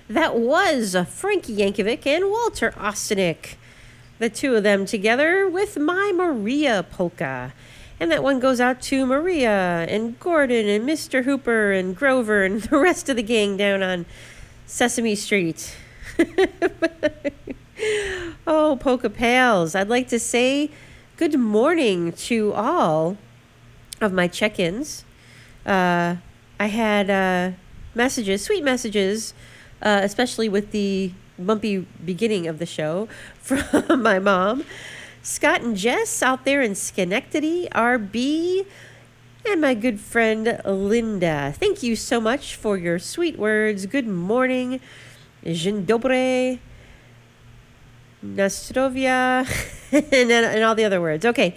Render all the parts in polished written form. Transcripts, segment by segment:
That was Frankie Yankovic and Walter Ostanek. The two of them together with My Maria Polka. And that one goes out to Maria and Gordon and Mr. Hooper and Grover and the rest of the gang down on Sesame Street. Oh, Polka Pals, I'd like to say good morning to all of my check-ins. I had messages, sweet messages, especially with the bumpy beginning of the show from my mom, Scott and Jess out there in Schenectady, RB, and my good friend Linda. Thank you so much for your sweet words. Good morning, Dzień dobry, Nastrovia, and all the other words. Okay.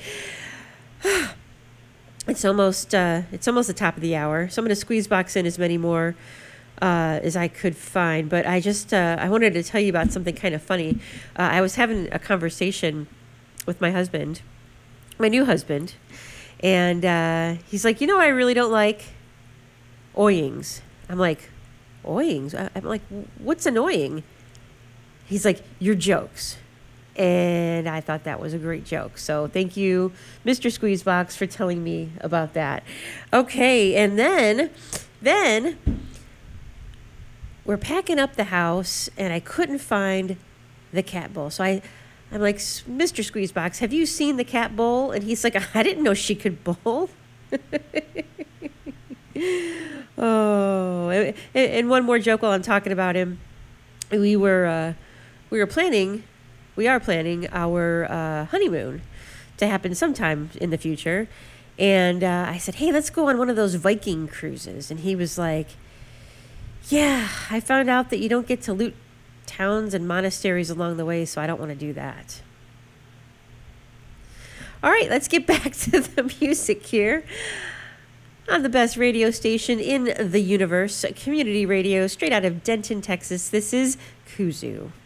It's almost the top of the hour, so I'm going to squeeze box in as many more as I could find. But I wanted to tell you about something kind of funny. I was having a conversation with my husband, my new husband, and he's like, I really don't like oyings. I'm like, oyings? I'm like, what's annoying? He's like, your jokes. And I thought that was a great joke. So thank you, Mr. Squeezebox, for telling me about that. Okay, and then we're packing up the house, and I couldn't find the cat bowl. So I'm like, Mr. Squeezebox, have you seen the cat bowl? And he's like, I didn't know she could bowl. Oh, and one more joke while I'm talking about him. We are planning our honeymoon to happen sometime in the future. And I said, hey, let's go on one of those Viking cruises. And he was like, yeah, I found out that you don't get to loot towns and monasteries along the way, so I don't want to do that. All right, let's get back to the music here on the best radio station in the universe, community radio, straight out of Denton, Texas. This is Kuzu.